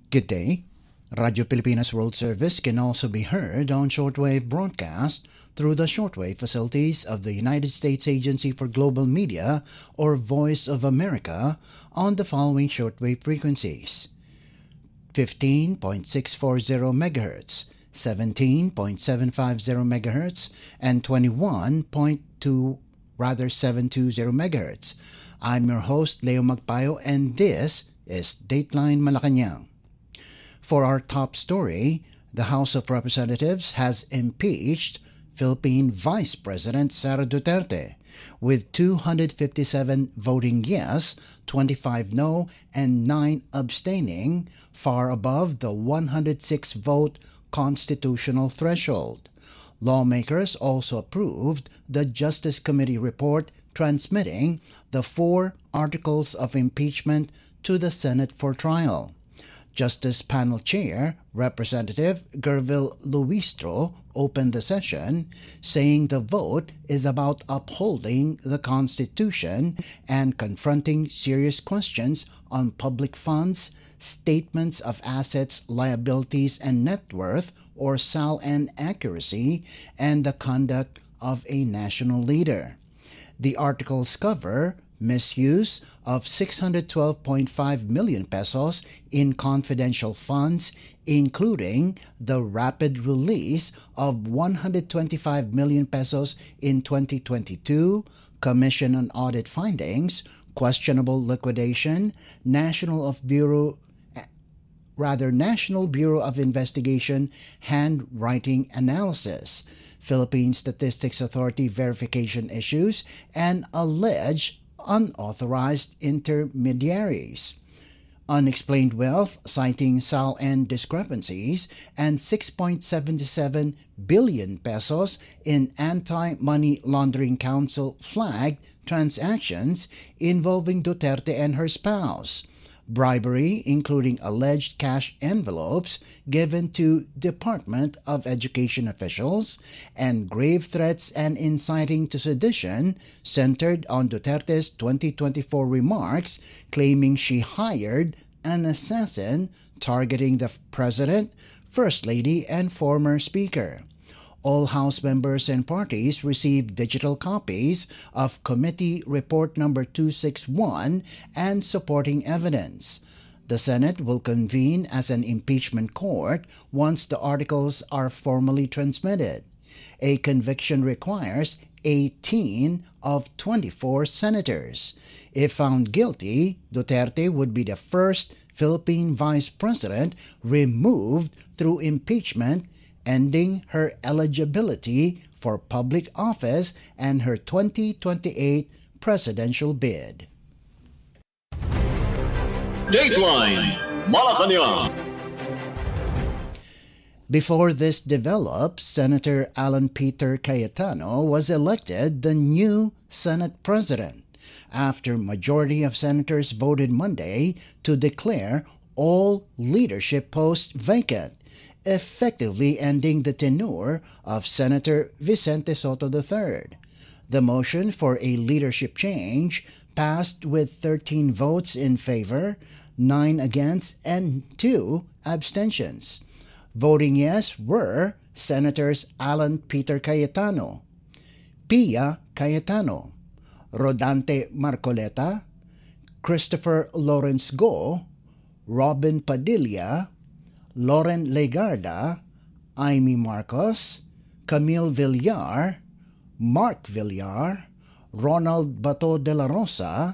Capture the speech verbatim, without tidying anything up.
Good day. Radio Pilipinas World Service can also be heard on shortwave broadcast through the shortwave facilities of the United States Agency for Global Media or Voice of America on the following shortwave frequencies: fifteen point six four zero megahertz, seventeen point seven five zero megahertz, and twenty-one point two rather seven two zero megahertz. I'm your host Leo Magpayo, and this is Dateline Malacanang. For our top story, the House of Representatives has impeached Philippine Vice President Sara Duterte with two hundred fifty-seven voting yes, twenty-five no, and nine abstaining, far above the one hundred six vote constitutional threshold. Lawmakers also approved the Justice Committee report transmitting the four articles of impeachment to the Senate for trial. Justice Panel Chair Representative Gervil Luistro opened the session, saying the vote is about upholding the Constitution and confronting serious questions on public funds, statements of assets, liabilities, and net worth, or S A L and accuracy, and the conduct of a national leader. The articles cover misuse of six hundred twelve point five million pesos in confidential funds, including the rapid release of one hundred twenty-five million pesos in twenty twenty-two, Commission on Audit findings, questionable liquidation, National of Bureau rather National Bureau of Investigation handwriting analysis, Philippine Statistics Authority verification issues, and alleged unauthorized intermediaries, unexplained wealth citing S A L and discrepancies, and six point seven seven billion pesos in Anti-Money Laundering Council flagged transactions involving Duterte and her spouse, bribery including alleged cash envelopes given to Department of Education officials, and grave threats and inciting to sedition centered on Duterte's twenty twenty-four remarks claiming she hired an assassin targeting the President, First Lady, and former Speaker. All House members and parties received digital copies of Committee Report Number two sixty-one and supporting evidence. The Senate will convene as an impeachment court once the articles are formally transmitted. A conviction requires eighteen of twenty-four senators. If found guilty, Duterte would be the first Philippine vice president removed through impeachment, ending her eligibility for public office and her twenty twenty-eight presidential bid. Dateline Malacanang. Before this developed, Senator Alan Peter Cayetano was elected the new Senate President after majority of senators voted Monday to declare all leadership posts vacant, effectively ending the tenure of Senator Vicente Soto the third. The motion for a leadership change passed with thirteen votes in favor, nine against, and two abstentions. Voting yes were Senators Alan Peter Cayetano, Pia Cayetano, Rodante Marcoleta, Christopher Lawrence Go, Robin Padilla, Loren Legarda, Amy Marcos, Camille Villar, Mark Villar, Ronald Bato de la Rosa,